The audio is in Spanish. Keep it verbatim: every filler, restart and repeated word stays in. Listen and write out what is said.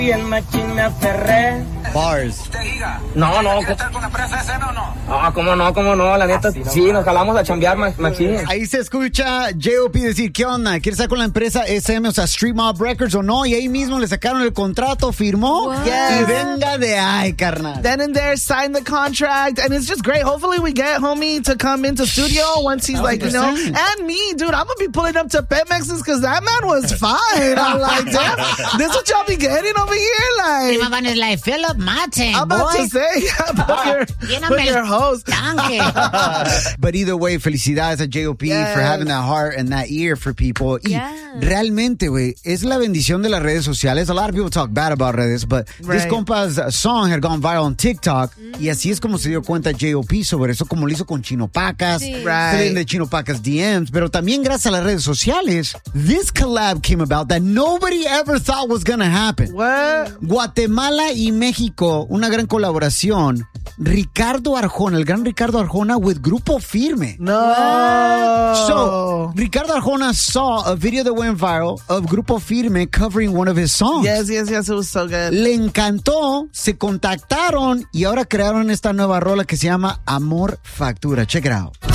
bien machín me aferré. Bars. No, no. ¿Quieres estar con la empresa S M o no? Ah, cómo no, cómo no, la neta. Sí, nos jalamos a chambear, machín. Ahí se escucha J O P decir, ¿qué onda? ¿Quieres estar con la empresa S M, o sea, Street Mob Records o no? Y ahí mismo le sacaron el contrato, firmó. Yes. Y venga de ahí, carnal. Then and there, signed the contract, and it's just great. Hopefully we get homie to come into studio once he's like, you know, and me, dude, I'm gonna be pulling up to Pemex's because that man was fine. I'm like, damn, this what y'all be getting over here? Like, my man is like, Philip Martin, I'm about boy. to say, put your, put your host. But either way, felicidades a J O P yes. for having that heart and that ear for people. Y yeah. realmente, güey, es la bendición de las redes sociales. A lot of people talk bad about redes, but right. this compa's song had gone viral on TikTok. Mm. Y así es como se dio cuenta J O P sobre eso, como lo hizo con Chino Pacas. Sí. Right. De Chino Pacas D Ms. Pero también gracias a las redes sociales, this collab came about that nobody ever thought was gonna happen. What? Guatemala y México, una gran colaboración. Ricardo Arjona, el gran Ricardo Arjona with Grupo Firme. No. So, Ricardo Arjona saw a video that went viral of Grupo Firme covering one of his songs. Yes, yes, yes, it was so good. Le encantó, se contactaron y ahora crearon esta nueva rola que se llama Amor Factura. Check it out.